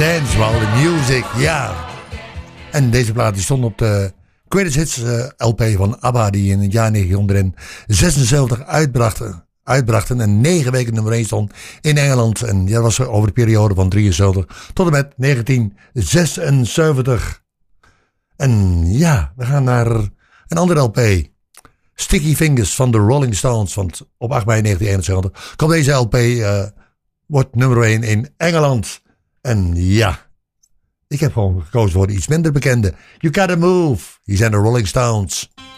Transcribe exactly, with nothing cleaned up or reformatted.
dance while the music, ja. En deze plaat die stond op de Greatest Hits uh, L P van ABBA, die in het jaar negentienhonderdzesenzeventig uitbrachten. uitbrachten en negen weken nummer één stond in Engeland. En dat was over de periode van drieënzeventig tot en met negentien zesenzeventig. En ja, we gaan naar een andere L P. Sticky Fingers van de Rolling Stones. Want op acht mei negentien eenenzeventig kwam deze L P, uh, wordt nummer één in Engeland. En ja, ik heb gewoon gekozen voor iets minder bekende. You Gotta Move. Hier zijn de Rolling Stones.